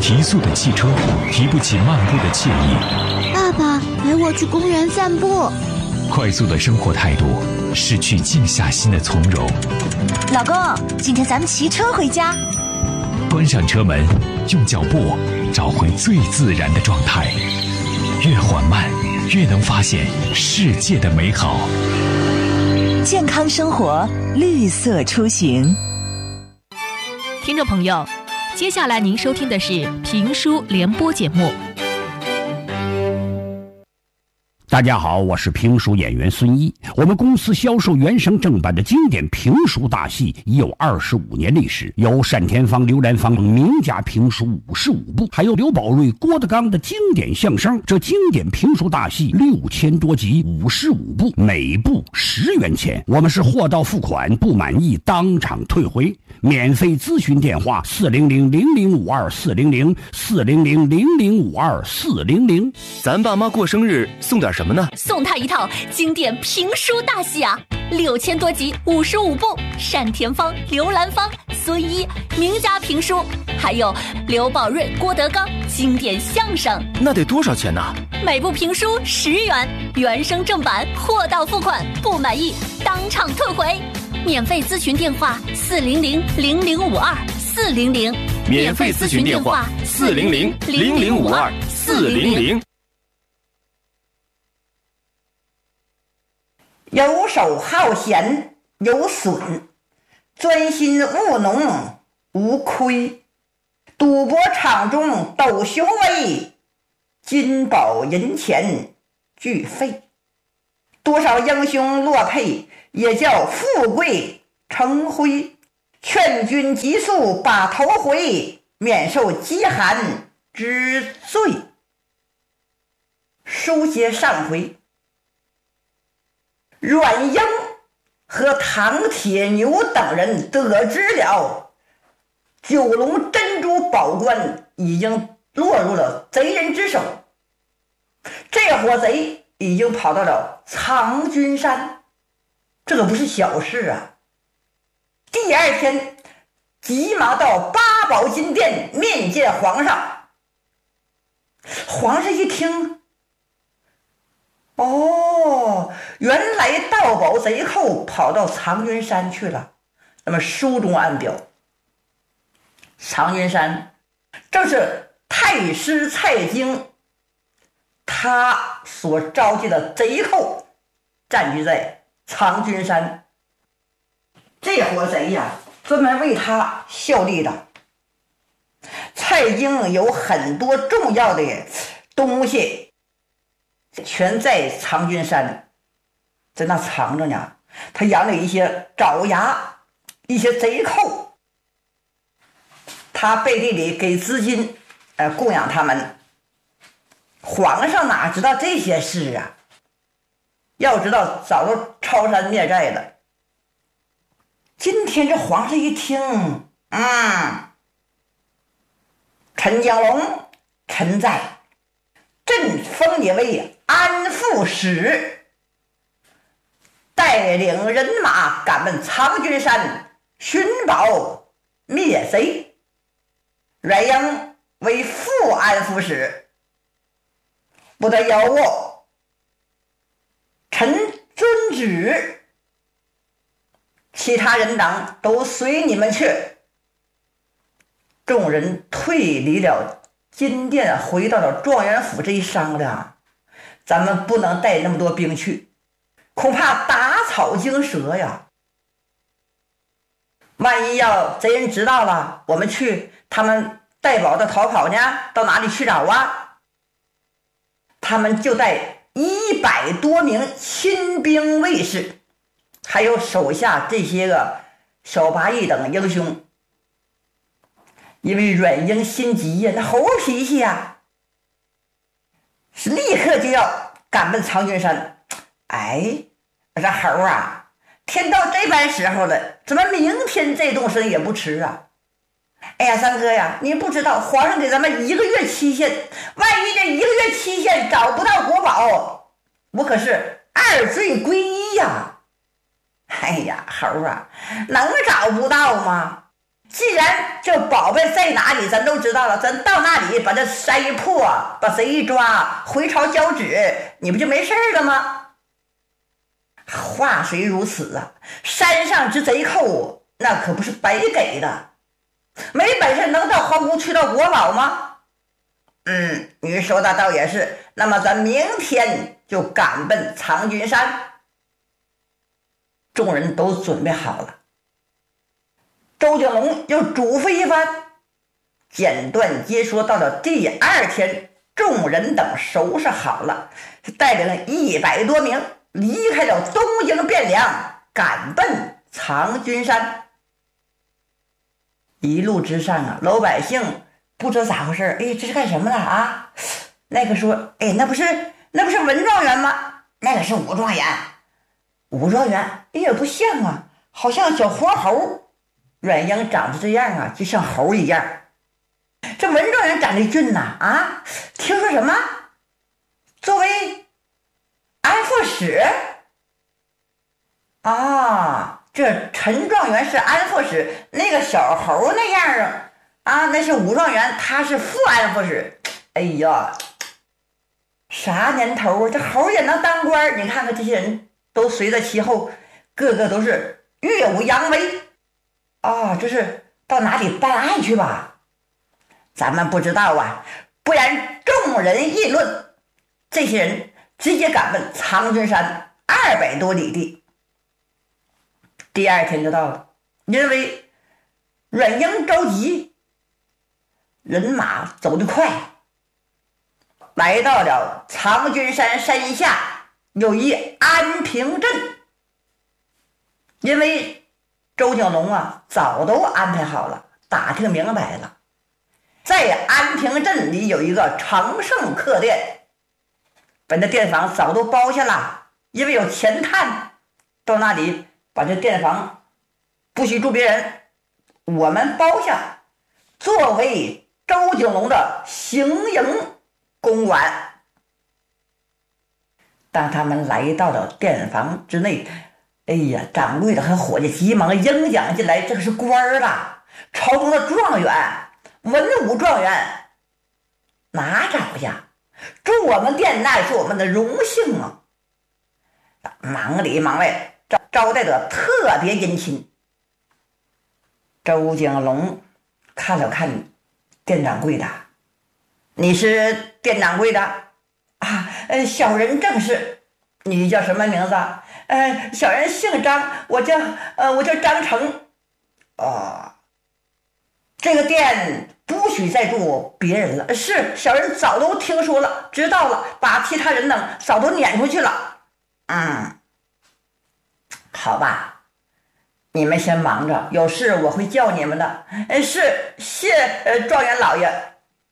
提速的汽车提不起漫步的惬意。 爸爸，陪我去公园散步。 快速的生活态度失去静下心的从容。 老公，今天咱们骑车回家。 关上车门，用脚步找回最自然的状态，越缓慢越能发现世界的美好。 健康生活，绿色出行。 听众朋友，接下来您收听的是评书联播节目。 大家好，我是评书演员孙一。我们公司销售原声正版的经典评书大戏已有25年历史，有单田芳、刘兰芳名家评书55部，还有刘宝瑞、郭德纲的经典相声。这经典评书大戏6000多集，55部，每部10元钱。我们是货到付款，不满意当场退回。免费咨询电话400-0052-400-400-0052-400。 咱爸妈过生日送点什么呢？ 送他一套经典评书大戏啊，6000多集，55部，单田芳、刘兰芳、孙一名家评书，还有刘宝瑞、郭德纲经典相声。 那得多少钱呢？ 每部评书10元，原声正版，货到付款，不满意当场退回。免费咨询电话400-0052-400， 免费咨询电话400-0052-400。 游手好闲有损，专心务农无亏。赌博场中斗雄威，金宝银钱俱废。多少英雄落魄，也叫富贵成灰。劝君急速把头回，免受饥寒之罪。书接上回，阮英和唐铁牛等人得知了九龙珍珠宝冠已经落入了贼人之手，这伙贼已经跑到了藏军山，这可不是小事啊。第二天急忙到八宝金殿面见皇上。皇上一听，哦，原来盗宝贼寇跑到藏军山去了。那么书中暗表，藏军山正是太师蔡京他所召集的贼寇占据在藏军山。这伙贼呀，专门为他效力的。蔡京有很多重要的东西全在藏军山，在那藏着呢。他养了一些爪牙，一些贼寇，他背地里给资金供养他们。皇上哪知道这些事啊？要知道早都抄山灭寨了。今天这皇上一听，陈江龙，臣在，朕封你为安抚使，带领人马赶奔藏军山，寻宝灭贼。阮英为副安抚使，不得有误，臣遵旨。其他人等都随你们去。众人退离了金殿，回到了状元府。这一商量，咱们不能带那么多兵去，恐怕打草惊蛇呀。万一要贼人知道了我们去，他们带宝的逃跑呢，到哪里去找啊？他们就带100多名亲兵卫士，还有手下这些个小八义等英雄。因为阮英心急呀，那猴脾气呀，是立刻就要赶奔藏军山。我说猴啊，天到这般时候了，怎么明天这动身也不迟啊？三哥呀，你不知道皇上给咱们1个月期限，万一这1个月期限找不到国宝，我可是2罪归1呀。猴啊，能找不到吗？ 既然这宝贝在哪里咱都知道了，咱到那里把这山一破，把贼一抓，回朝交旨，你不就没事了吗？话虽如此啊，山上之贼寇那可不是白给的，没本事能到皇宫去到国宝吗？你说的倒也是。那么咱明天就赶奔苍君山。众人都准备好了，周景龙又嘱咐一番，简短接说。到了第二天，众人等收拾好了，带领100多名离开了东营汴梁，赶奔苍君山。一路之上啊，老百姓不知道咋回事，这是干什么的啊？那个说，那不是文状元吗？那个是武状元。武状元也不像啊，好像小活猴。阮英长得这样啊，就像猴一样。这文状元长得俊呐，听说什么作为安抚使啊，这陈状元是安抚使，那个小猴那样啊，那是武状元，他是副安抚使。哎呀，啥年头，这猴也能当官？你看看这些人都随着其后，个个都是耀武扬威啊！这是到哪里办案去吧？咱们不知道啊，不然众人议论，这些人直接赶奔苍君山200多里地。第二天就到了，因为阮英着急，人马走得快，来到了苍君山山下有一安平镇。因为周景龙啊早都安排好了，打听明白了，在安平镇里有一个长盛客店，把这店房早都包下了，因为有钱探，到那里把这店房不许住别人，我们包下，作为周景龙的行营公馆。当他们来到了店房之内，掌柜的和伙计急忙迎讲进来，这可是官儿了，朝中的状元，文武状元，哪找呀？住我们店那是我们的荣幸啊！忙里忙外，招待的特别殷勤。周景龙看了看店掌柜的，你是店掌柜的啊？小人正是。你叫什么名字？小人姓张，我叫张成。这个店不许再住别人了。是，小人早都听说了，知道了，把其他人呢早都撵出去了。好吧，你们先忙着，有事我会叫你们的。是，谢状元老爷。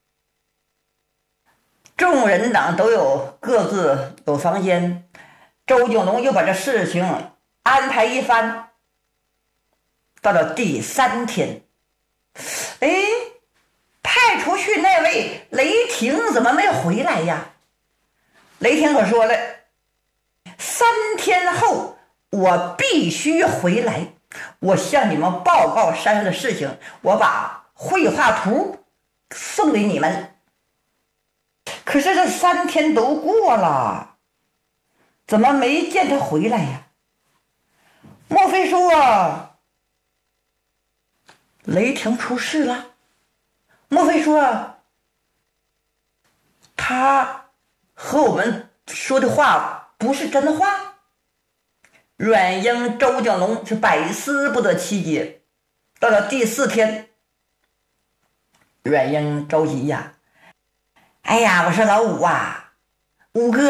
众人等都有各自有房间，周景龙又把这事情安排一番。到了第3天，派出去那位雷霆怎么没回来呀？雷霆可说了，3天后我必须回来，我向你们报告山上的事情，我把绘画图送给你们。可是这3天都过了，怎么没见他回来呀？莫非说雷霆出事了？莫非说他和我们说的话不是真话？阮英、周景龙是百思不得其解。到了第4天，阮英着急呀，我说老五啊，五哥，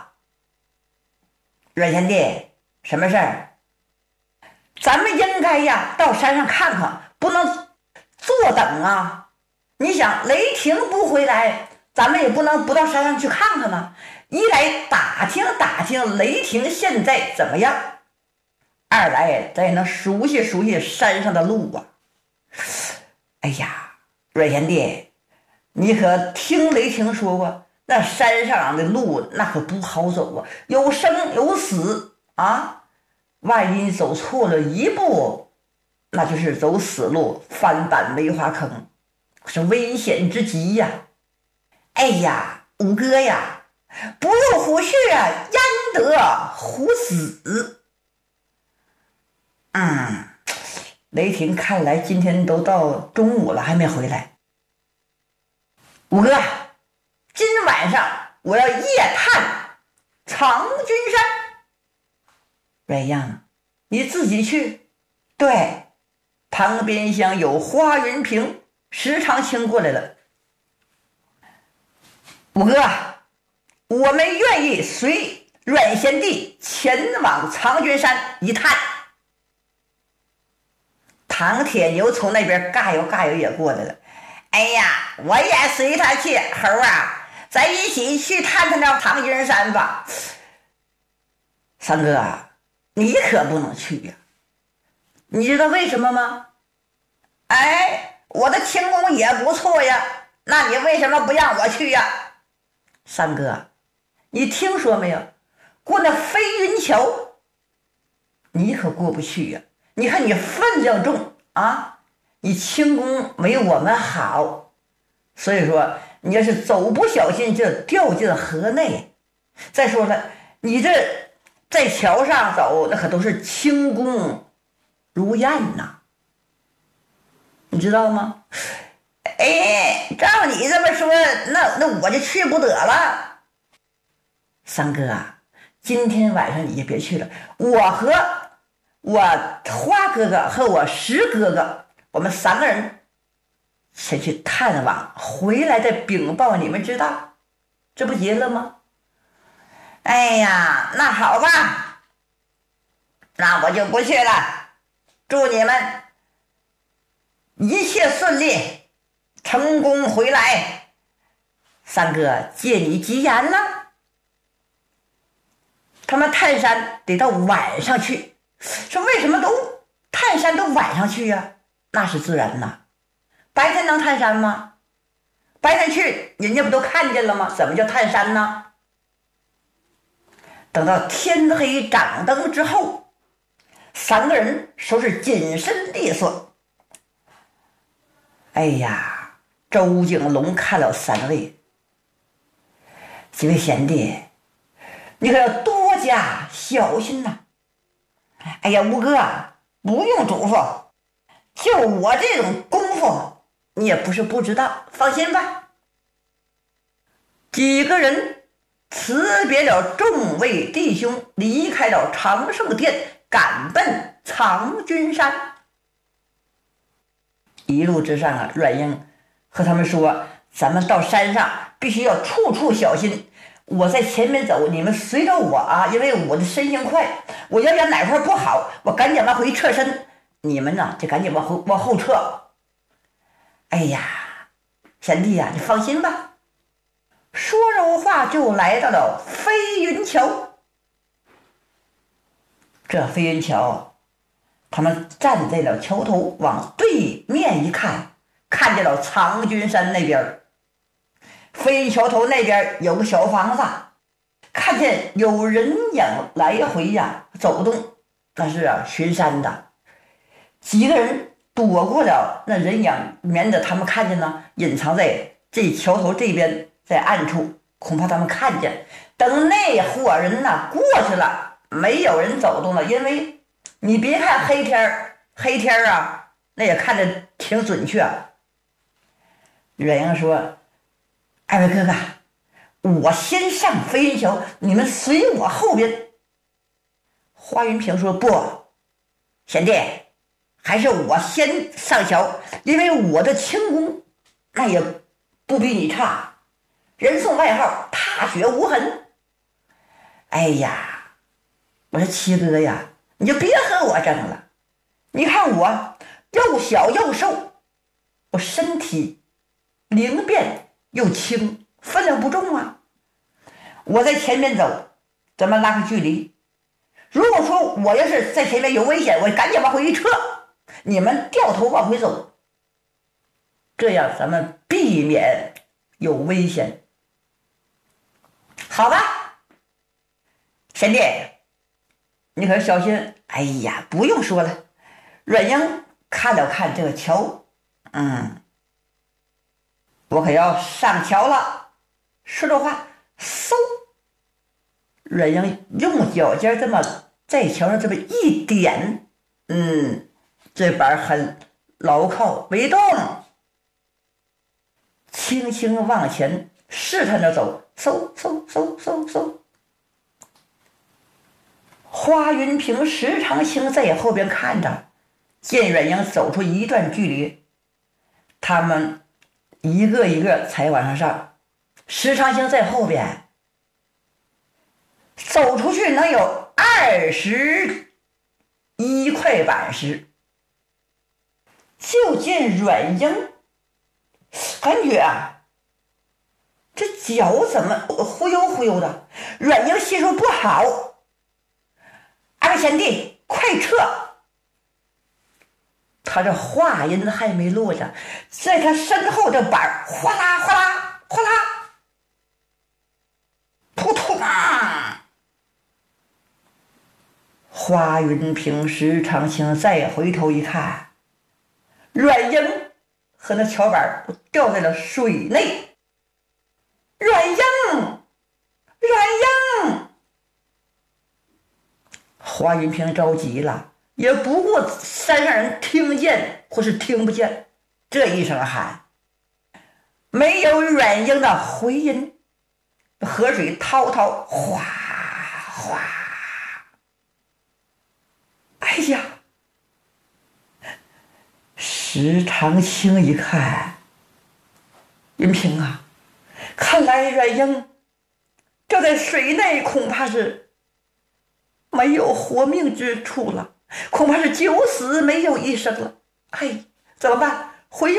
阮贤弟，什么事儿？咱们应该呀到山上看看，不能坐等啊！你想雷霆不回来，咱们也不能不到山上去看看呢。一来打听打听雷霆现在怎么样，二来咱也能熟悉熟悉山上的路啊。阮贤弟，你可听雷霆说过，那山上的路那可不好走啊，有生有死啊！万一走错了一步， 那就是走死路，翻板梅花坑，是危险之极呀！哎呀，五哥呀，不入虎穴啊，焉得虎子？雷霆看来今天都到中午了还没回来。五哥，今晚上我要夜探长君山。软样，你自己去。对，旁边厢有花云平、石长青过来了。五哥，我们愿意随阮贤弟前往长君山一探。唐铁牛从那边嘎悠嘎悠也过来了。哎呀，我也随他去，猴啊，咱一起去探探那长君山吧。三哥，你可不能去呀，你知道为什么吗？哎，我的轻功也不错呀，那你为什么不让我去呀？三哥，你听说没有，过那飞云桥你可过不去呀，你看你分量重啊，你轻功没我们好，所以说你要是走不小心就掉进河内。再说了，你这在桥上走那可都是轻功如燕呐，你知道吗？哎，照你这么说，那我就去不得了。三哥啊，今天晚上你就别去了，我和我花哥哥和我石哥哥，我们3个人先去探望，回来再禀报你们知道，这不结了吗？哎呀，那好吧，那我就不去了，祝你们一切顺利，成功回来。三哥借你吉言了。他们探山得到晚上去，说为什么都探山都晚上去呀？那是自然呐，白天能探山吗？白天去人家不都看见了吗？怎么叫探山呢？等到天黑掌灯之后，3个人收拾紧身利索。哎呀，周景龙看了3位，几位贤弟，你可要多加小心呐！哎呀，吴哥不用嘱咐，就我这种功夫，你也不是不知道，放心吧。几个人辞别了众位弟兄，离开了长胜殿，赶奔长君山。一路之上啊，阮英和他们说，咱们到山上必须要处处小心，我在前面走，你们随着我啊，因为我的身形快，我要想哪块不好，我赶紧往回撤身，你们呢就赶紧往后撤。哎呀，贤弟呀，你放心吧。说着话就来到了飞云桥。这飞云桥，他们站在了桥头，往对面一看，看见了长君山那边。飞云桥头那边有个小房子，看见有人影来回呀走动，那是巡山的。几个人躲过了那人影，免得他们看见呢，隐藏在这桥头这边，在暗处，恐怕他们看见。等那伙人呢过去了，没有人走动了，因为你别看黑天啊，那也看着挺准确。阮英说，二位哥哥，我先上飞云桥，你们随我后边。花云平说，不，贤弟，还是我先上桥，因为我的轻功那也不比你差，人送外号踏雪无痕。哎呀，我说七哥呀，你就别和我争了，你看我又小又瘦，我身体灵便又轻，分量不重啊，我在前面走，咱们拉开距离。如果说我要是在前面有危险，我赶紧往回一撤，你们掉头往回走，这样咱们避免有危险。好吧，贤弟，你可小心。哎呀，不用说了。阮英看了看这个桥，我可要上桥了。说着话，嗖，阮英用脚尖这么在桥上这么一点，这板很牢靠没动，轻轻往前试探着走，嗖嗖嗖嗖嗖。花云平、石长青在后边看着，见阮英走出一段距离，他们一个一个才往上上。石长青在后边走出去能有21块板石，就见阮英感觉这脚怎么忽悠忽悠的。阮英心说不好，二贤弟快撤。他这话音还没落着，在他身后的板哗啦哗啦哗啦扑通花云平、石长青再回头一看，阮英和那桥板都掉在了水内。阮英，花云平着急了，也不顾山上人听见或是听不见，这一声喊，没有阮英的回音，河水滔滔哗哗。哎呀，石长青一看，云平啊，看来阮英掉在水内，恐怕是没有活命之处了，恐怕是九死没有一生了。哎，怎么办？